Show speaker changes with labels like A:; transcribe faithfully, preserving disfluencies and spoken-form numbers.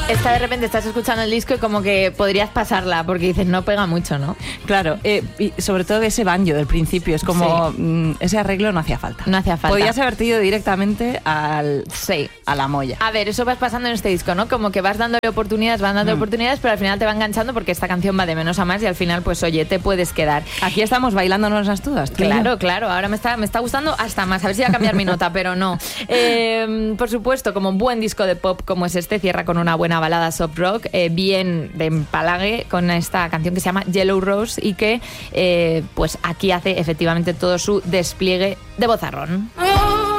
A: Esta de repente estás escuchando el disco y como que podrías pasarla porque dices, no pega mucho, ¿no?
B: Claro, eh, y sobre todo ese banjo del principio, es como
A: Sí.
B: mm, ese arreglo no hacía falta.
A: No hacía falta.
B: Podías haberte ido directamente al,
A: Sí.
B: a la molla.
A: A ver, eso vas pasando en este disco, ¿no? Como que vas dándole oportunidades, vas dando
B: Mm.
A: oportunidades, pero al final te va enganchando porque esta canción va de menos a más y al final, pues oye, te puedes quedar.
B: Aquí estamos bailándonos las todas. tú y yo.
A: Claro, claro, ahora me está, me está gustando hasta más. A ver si va a cambiar mi nota, pero no. Eh, por supuesto, como un buen disco de pop como es este, cierra con una buena balada soft rock, eh, bien de empalague, con esta canción que se llama Yellow Rose y que, eh, pues aquí hace efectivamente todo su despliegue de vozarrón.
C: Oh,